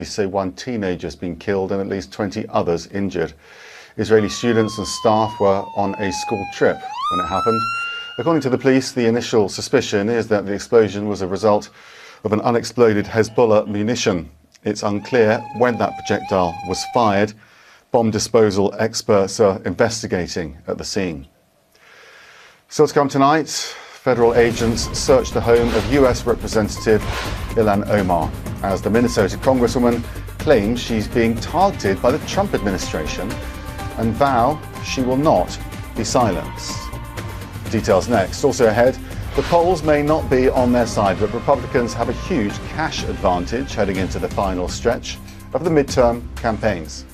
say one teenager has been killed and at least 20 others injured. Israeli students and staff were on a school trip when it happened. According to the police, the initial suspicion is that the explosion was a result of an unexploded Hezbollah munition. It's unclear when that projectile was fired. Bomb disposal experts are investigating at the scene. Still to come tonight, federal agents searched the home of US Representative Ilhan Omar as the Minnesota Congresswoman claims she's being targeted by the Trump administration and vow she will not be silenced. Details next. Also ahead, the polls may not be on their side, but Republicans have a huge cash advantage heading into the final stretch of the midterm campaigns.